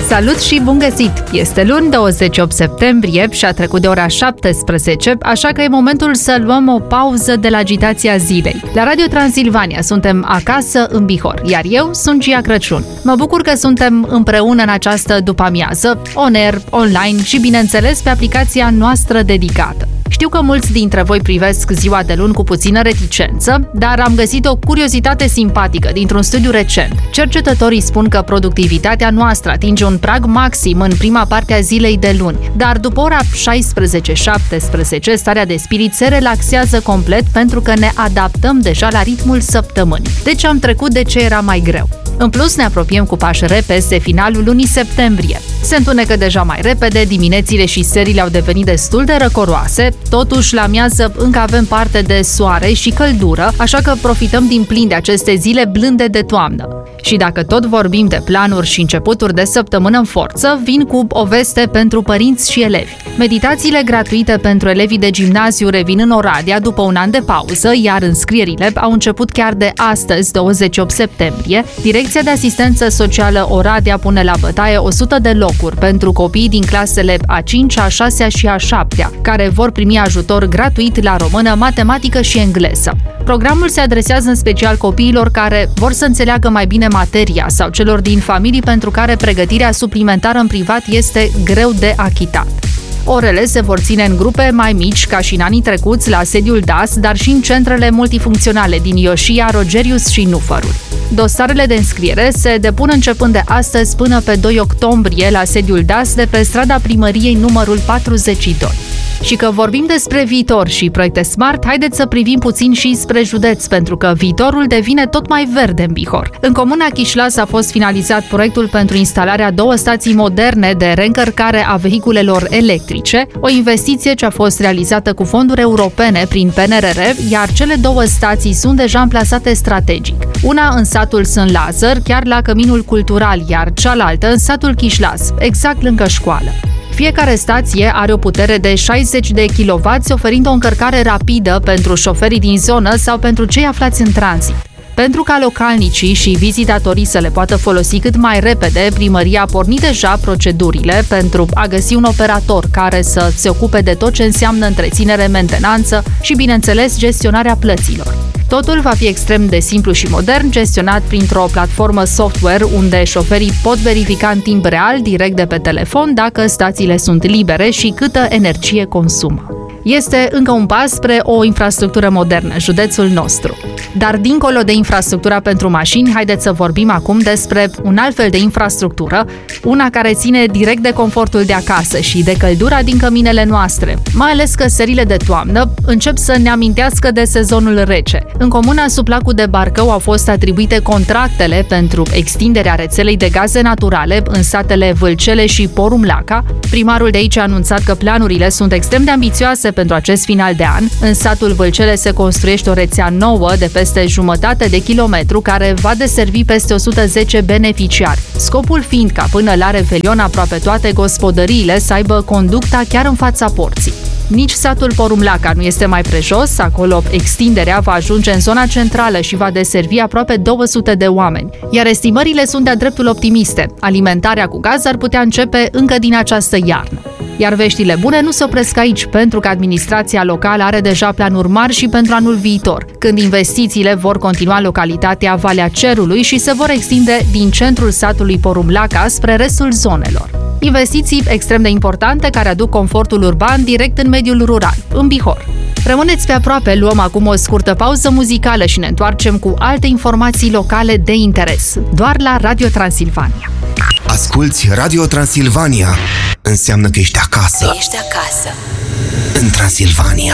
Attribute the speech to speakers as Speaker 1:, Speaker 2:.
Speaker 1: Salut și bun găsit! Este luni 28 septembrie și a trecut de ora 17, așa că e momentul să luăm o pauză de la agitația zilei. La Radio Transilvania suntem acasă în Bihor, iar eu sunt Gia Crăciun. Mă bucur că suntem împreună în această după-amiază, on-air, online și, bineînțeles, pe aplicația noastră dedicată. Știu că mulți dintre voi privesc ziua de luni cu puțină reticență, dar am găsit o curiozitate simpatică dintr-un studiu recent. Cercetătorii spun că productivitatea noastră atinge un prag maxim în prima parte a zilei de luni, dar după ora 16-17, starea de spirit se relaxează complet pentru că ne adaptăm deja la ritmul săptămânii. Deci am trecut de ce era mai greu. În plus, ne apropiem cu pași repezi de finalul lunii septembrie. Se întunecă deja mai repede, diminețile și serile au devenit destul de răcoroase, totuși la amiază încă avem parte de soare și căldură, așa că profităm din plin de aceste zile blânde de toamnă. Și dacă tot vorbim de planuri și începuturi de săptămână în forță, vin cu o veste pentru părinți și elevi. Meditațiile gratuite pentru elevii de gimnaziu revin în Oradea după un an de pauză, iar înscrierile au început chiar de astăzi, 28 septembrie. Direcția de Asistență Socială Oradea pune la bătaie 100 de locuri pentru copiii din clasele a 5-a, a 6-a și a 7-a, care vor primi ajutor gratuit la română, matematică și engleză. Programul se adresează în special copiilor care vor să înțeleagă mai bine materia sau celor din familii pentru care pregătirea suplimentară în privat este greu de achitat. Orele se vor ține în grupe mai mici, ca și în anii trecuți, la sediul DAS, dar și în centrele multifuncționale din Ioșia, Rogerius și Nufărul. Dosarele de înscriere se depun începând de astăzi până pe 2 octombrie la sediul DAS de pe strada Primăriei numărul 42. Și că vorbim despre viitor și proiecte smart, haideți să privim puțin și spre județ, pentru că viitorul devine tot mai verde în Bihor. În comuna Chișlas a fost finalizat proiectul pentru instalarea 2 stații moderne de reîncărcare a vehiculelor electrice, o investiție ce a fost realizată cu fonduri europene prin PNRR, iar cele 2 stații sunt deja amplasate strategic. Una în satul Sân Lazar, chiar la Căminul Cultural, iar cealaltă în satul Chișlas, exact lângă școală. Fiecare stație are o putere de 60 de kW, oferind o încărcare rapidă pentru șoferii din zonă sau pentru cei aflați în tranzit. Pentru ca localnicii și vizitatorii să le poată folosi cât mai repede, primăria a pornit deja procedurile pentru a găsi un operator care să se ocupe de tot ce înseamnă întreținere, mentenanță și, bineînțeles, gestionarea plăților. Totul va fi extrem de simplu și modern, gestionat printr-o platformă software unde șoferii pot verifica în timp real, direct de pe telefon, dacă stațiile sunt libere și câtă energie consumă. Este încă un pas spre o infrastructură modernă, județul nostru. Dar dincolo de infrastructura pentru mașini, haideți să vorbim acum despre un alt fel de infrastructură, una care ține direct de confortul de acasă și de căldura din căminele noastre, mai ales că serile de toamnă încep să ne amintească de sezonul rece. În comuna Suplacu de Barcău au fost atribuite contractele pentru extinderea rețelei de gaze naturale în satele Vâlcele și Porumlaca. Primarul de aici a anunțat că planurile sunt extrem de ambițioase pentru acest final de an. În satul Vâlcele se construiește o rețea nouă de peste jumătate de kilometru care va deservi peste 110 beneficiari. Scopul fiind ca până la Revelion aproape toate gospodăriile să aibă conducta chiar în fața porții. Nici satul Porumlaca nu este mai prejos, acolo extinderea va ajunge în zona centrală și va deservi aproape 200 de oameni. Iar estimările sunt de-a dreptul optimiste. Alimentarea cu gaz ar putea începe încă din această iarnă. Iar veștile bune nu se opresc aici, pentru că administrația locală are deja planuri mari și pentru anul viitor, când investițiile vor continua în localitatea Valea Cerului și se vor extinde din centrul satului Porumlaca spre restul zonelor. Investiții extrem de importante care aduc confortul urban direct în mediul rural, în Bihor. Rămâneți pe aproape, luăm acum o scurtă pauză muzicală și ne întoarcem cu alte informații locale de interes, doar la Radio Transilvania.
Speaker 2: Asculți Radio Transilvania. Înseamnă că ești acasă.
Speaker 3: Ești acasă.
Speaker 2: În Transilvania.